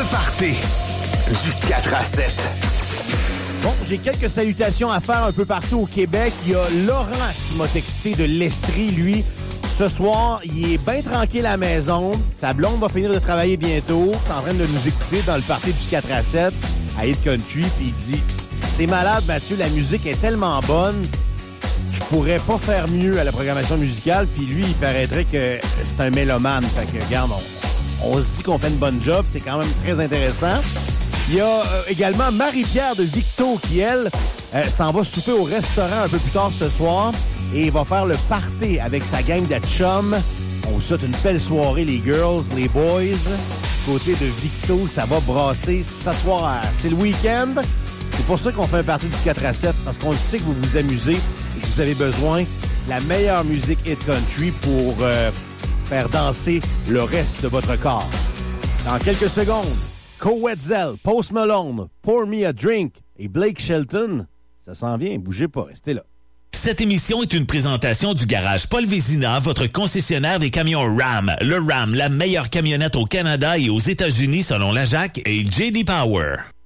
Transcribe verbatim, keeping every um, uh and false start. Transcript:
party du quatre à sept. Bon, j'ai quelques salutations à faire un peu partout au Québec. Il y a Laurent qui m'a texté de l'Estrie, lui. Ce soir, il est bien tranquille à la maison. Sa blonde va finir de travailler bientôt. Il est en train de nous écouter dans le party du quatre à sept à Hit Country. Puis il dit, c'est malade, Mathieu, la musique est tellement bonne. Je pourrais pas faire mieux à la programmation musicale. Puis lui, il paraîtrait que c'est un mélomane. Fait que, regarde, on, on se dit qu'on fait une bonne job. C'est quand même très intéressant. Il y a euh, également Marie-Pierre de Victo qui, elle, euh, s'en va souper au restaurant un peu plus tard ce soir et va faire le party avec sa gang de chums. On vous souhaite une belle soirée, les girls, les boys. Du côté de Victo, ça va brasser ce soir. C'est le week-end. C'est pour ça qu'on fait un party du quatre à sept, parce qu'on sait que vous vous amusez et que vous avez besoin de la meilleure musique hit country pour euh, faire danser le reste de votre corps. Dans quelques secondes, Coetzel, Post Malone, Pour Me a Drink et Blake Shelton. Ça s'en vient, bougez pas, restez là. Cette émission est une présentation du garage Paul Vézina, votre concessionnaire des camions Ram. Le Ram, la meilleure camionnette au Canada et aux États-Unis selon la J A C et J D Power.